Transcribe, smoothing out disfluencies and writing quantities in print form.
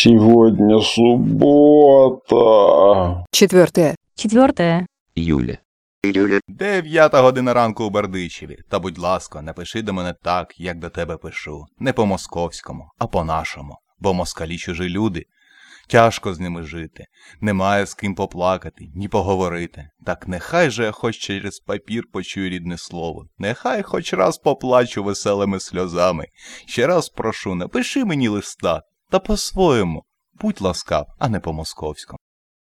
Сегодня суббота. 4 Июля. 9 година ранку у Бердичеві. Та будь ласка, напиши до мене так, як до тебе пишу. Не по-московському, а по-нашому. Бо москалі чужі люди. Тяжко з ними жити. Немає з ким поплакати, ні поговорити. Так нехай же я хоч через папір почую рідне слово. Нехай хоч раз поплачу веселими сльозами. Ще раз прошу, напиши мені листа. Та по-своєму. Будь ласкав, а не по-московському.